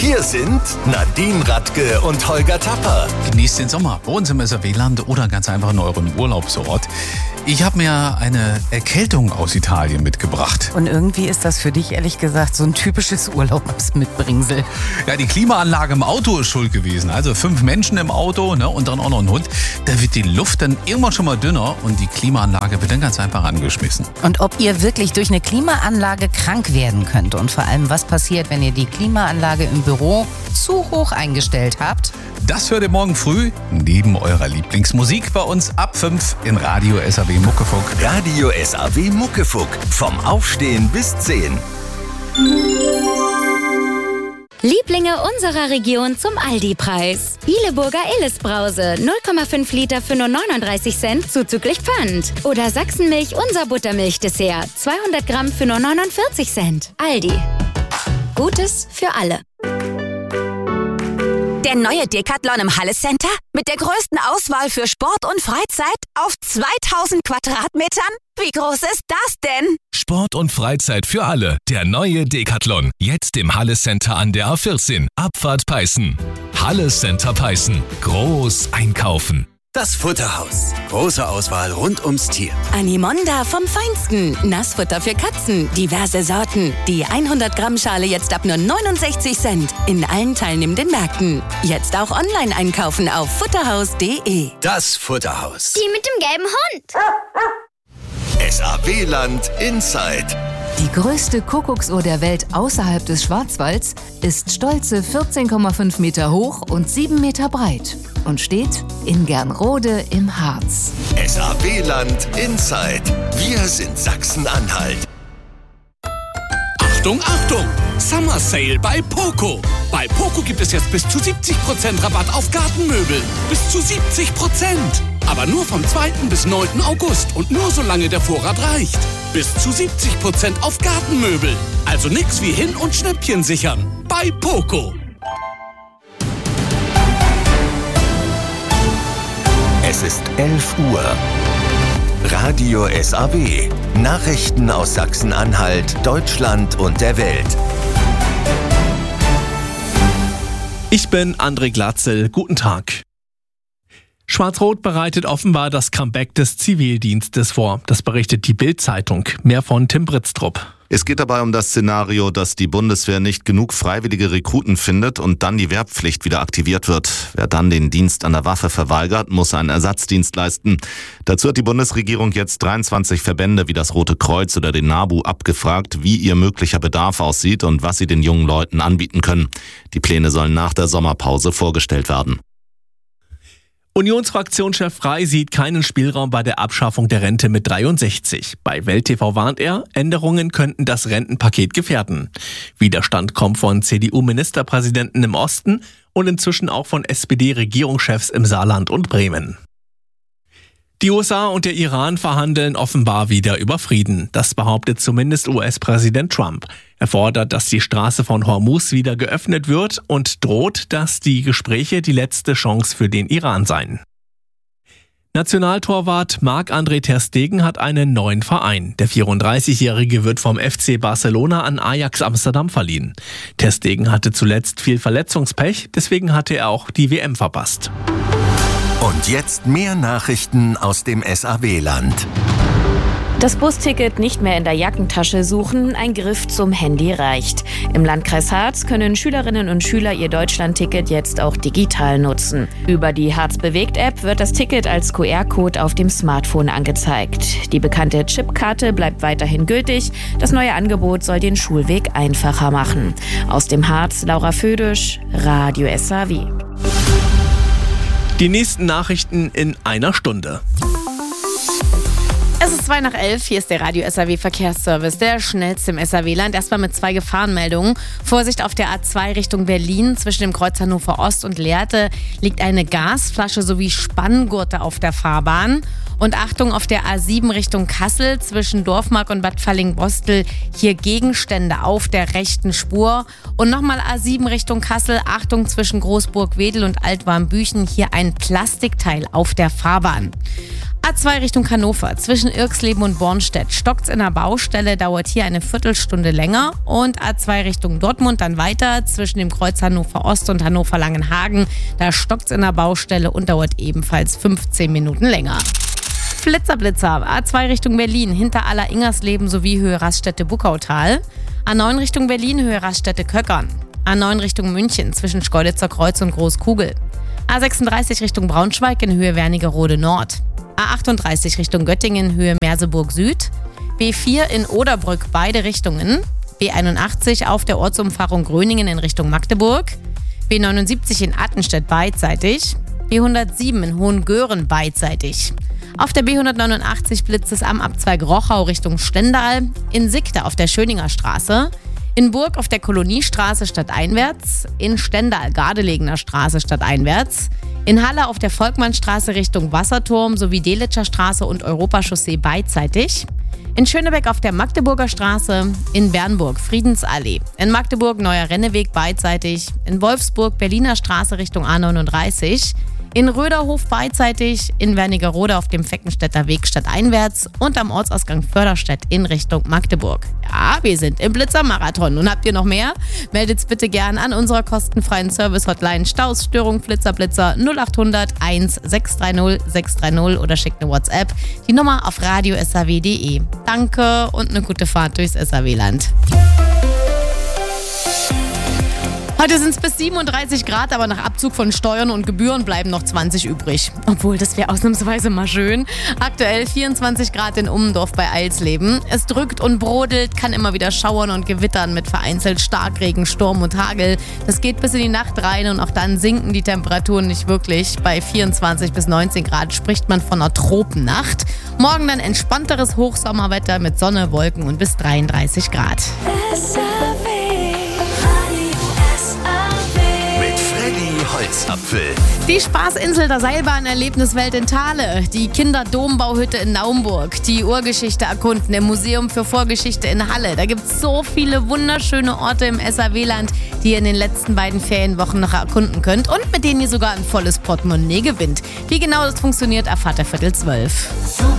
Hier sind Nadine Radke und Holger Tapper. Genießt den Sommer bei uns im SAW-Land oder ganz einfach in eurem Urlaubsort. Ich habe mir eine Erkältung aus Italien mitgebracht. Und irgendwie ist das für dich, ehrlich gesagt, so ein typisches Urlaubsmitbringsel. Ja, die Klimaanlage im Auto ist schuld gewesen. Also 5 Menschen im Auto, ne, und dann auch noch ein Hund. Da wird die Luft dann irgendwann schon mal dünner und die Klimaanlage wird dann ganz einfach angeschmissen. Und ob ihr wirklich durch eine Klimaanlage krank werden könnt und vor allem, was passiert, wenn ihr die Klimaanlage im Büro zu hoch eingestellt habt? Das hört ihr morgen früh neben eurer Lieblingsmusik bei uns ab 5 in Radio SAW Muckefuck. Radio SAW Muckefuck. Vom Aufstehen bis 10. Lieblinge unserer Region zum Aldi-Preis. Bieleburger Illes-Brause, 0,5 Liter für nur 39 Cent zuzüglich Pfand. Oder Sachsenmilch unser Buttermilch-Dessert, 200 Gramm für nur 49 Cent. Aldi. Gutes für alle. Der neue Decathlon im Halle Center mit der größten Auswahl für Sport und Freizeit auf 2000 Quadratmetern? Wie groß ist das denn? Sport und Freizeit für alle. Der neue Decathlon. Jetzt im Halle Center an der A14. Abfahrt Peißen. Halle Center Peißen. Groß einkaufen. Das Futterhaus. Große Auswahl rund ums Tier. Animonda vom Feinsten. Nassfutter für Katzen. Diverse Sorten. Die 100 Gramm Schale jetzt ab nur 69 Cent. In allen teilnehmenden Märkten. Jetzt auch online einkaufen auf futterhaus.de. Das Futterhaus. Die mit dem gelben Hund. SAW-Land Inside. Die größte Kuckucksuhr der Welt außerhalb des Schwarzwalds ist stolze 14,5 Meter hoch und 7 Meter breit und steht in Gernrode im Harz. SAW-Land Inside. Wir sind Sachsen-Anhalt. Achtung, Achtung! Summer Sale bei Poco. Bei Poco gibt es jetzt bis zu 70% Rabatt auf Gartenmöbel. Bis zu 70%! Aber nur vom 2. bis 9. August und nur solange der Vorrat reicht. Bis zu 70% auf Gartenmöbel. Also nix wie hin- und Schnäppchen sichern. Bei Poco. Es ist 11 Uhr. Radio SAW. Nachrichten aus Sachsen-Anhalt, Deutschland und der Welt. Ich bin André Glatzel. Guten Tag. Schwarz-Rot bereitet offenbar das Comeback des Zivildienstes vor. Das berichtet die Bild-Zeitung. Mehr von Tim Britztrup. Es geht dabei um das Szenario, dass die Bundeswehr nicht genug freiwillige Rekruten findet und dann die Wehrpflicht wieder aktiviert wird. Wer dann den Dienst an der Waffe verweigert, muss einen Ersatzdienst leisten. Dazu hat die Bundesregierung jetzt 23 Verbände wie das Rote Kreuz oder den NABU abgefragt, wie ihr möglicher Bedarf aussieht und was sie den jungen Leuten anbieten können. Die Pläne sollen nach der Sommerpause vorgestellt werden. Unionsfraktionschef Frey sieht keinen Spielraum bei der Abschaffung der Rente mit 63. Bei Welt TV warnt er, Änderungen könnten das Rentenpaket gefährden. Widerstand kommt von CDU-Ministerpräsidenten im Osten und inzwischen auch von SPD-Regierungschefs im Saarland und Bremen. Die USA und der Iran verhandeln offenbar wieder über Frieden. Das behauptet zumindest US-Präsident Trump. Er fordert, dass die Straße von Hormuz wieder geöffnet wird und droht, dass die Gespräche die letzte Chance für den Iran seien. Nationaltorwart Marc-André ter Stegen hat einen neuen Verein. Der 34-Jährige wird vom FC Barcelona an Ajax Amsterdam verliehen. Ter Stegen hatte zuletzt viel Verletzungspech, deswegen hatte er auch die WM verpasst. Und jetzt mehr Nachrichten aus dem SAW-Land. Das Busticket nicht mehr in der Jackentasche suchen, ein Griff zum Handy reicht. Im Landkreis Harz können Schülerinnen und Schüler ihr Deutschlandticket jetzt auch digital nutzen. Über die Harz-Bewegt-App wird das Ticket als QR-Code auf dem Smartphone angezeigt. Die bekannte Chipkarte bleibt weiterhin gültig. Das neue Angebot soll den Schulweg einfacher machen. Aus dem Harz, Laura Födisch, Radio SAW. Die nächsten Nachrichten in einer Stunde. Es ist 11:02, hier ist der Radio SAW Verkehrsservice, der schnellste im SAW-Land. Erstmal mit 2 Gefahrenmeldungen. Vorsicht auf der A2 Richtung Berlin. Zwischen dem Kreuz Hannover Ost und Lehrte liegt eine Gasflasche sowie Spanngurte auf der Fahrbahn. Und Achtung auf der A7 Richtung Kassel zwischen Dorfmark und Bad Falling-Bostel. Hier Gegenstände auf der rechten Spur. Und nochmal A7 Richtung Kassel. Achtung zwischen Großburg-Wedel und Altwarmbüchen. Hier ein Plastikteil auf der Fahrbahn. A2 Richtung Hannover, zwischen Irxleben und Bornstedt. Stockt's in der Baustelle, dauert hier eine Viertelstunde länger. Und A2 Richtung Dortmund dann weiter, zwischen dem Kreuz Hannover Ost und Hannover Langenhagen. Da stockt's in der Baustelle und dauert ebenfalls 15 Minuten länger. Blitzer, A2 Richtung Berlin, hinter Aller-Ingersleben sowie Höhe Raststätte-Buckautal. A9 Richtung Berlin, Höhe Raststätte-Köckern. A9 Richtung München, zwischen Schkeuditzer Kreuz und Großkugel. A36 Richtung Braunschweig in Höhe Wernigerode Nord. A38 Richtung Göttingen, Höhe Merseburg Süd. B4 in Oderbrück, beide Richtungen. B81 auf der Ortsumfahrung Gröningen in Richtung Magdeburg. B79 in Attenstedt beidseitig. B107 in Hohengören beidseitig. Auf der B189 blitzt es am Abzweig Rochau Richtung Stendal. In Sickte auf der Schöninger Straße. In Burg auf der Koloniestraße stadteinwärts. In Stendal Gardelegener Straße stadteinwärts. In Halle auf der Volkmannstraße Richtung Wasserturm sowie Delitscher Straße und Europachaussee beidseitig. In Schönebeck auf der Magdeburger Straße. In Bernburg Friedensallee. In Magdeburg Neuer Renneweg beidseitig. In Wolfsburg Berliner Straße Richtung A39. In Röderhof beidseitig, in Wernigerode auf dem Feckenstädter Weg stadteinwärts und am Ortsausgang Förderstedt in Richtung Magdeburg. Ja, wir sind im Blitzermarathon. Und habt ihr noch mehr? Meldet's bitte gern an unserer kostenfreien Service-Hotline Staus, Störung, Blitzer 0800 1630 630 oder schickt eine WhatsApp. Die Nummer auf radio.saw.de. Danke und eine gute Fahrt durchs SAW-Land. Heute sind es bis 37 Grad, aber nach Abzug von Steuern und Gebühren bleiben noch 20 übrig. Obwohl, das wäre ausnahmsweise mal schön. Aktuell 24 Grad in Ummendorf bei Eilsleben. Es drückt und brodelt, kann immer wieder schauern und gewittern mit vereinzelt Starkregen, Sturm und Hagel. Das geht bis in die Nacht rein und auch dann sinken die Temperaturen nicht wirklich. Bei 24 bis 19 Grad spricht man von einer Tropennacht. Morgen dann entspannteres Hochsommerwetter mit Sonne, Wolken und bis 33 Grad. Holzapfel. Die Spaßinsel der Seilbahn-Erlebniswelt in Thale, die Kinderdombauhütte in Naumburg, die Urgeschichte erkunden im Museum für Vorgeschichte in Halle. Da gibt es so viele wunderschöne Orte im SAW-Land, die ihr in den letzten beiden Ferienwochen noch erkunden könnt und mit denen ihr sogar ein volles Portemonnaie gewinnt. Wie genau das funktioniert, erfahrt ihr 11:15.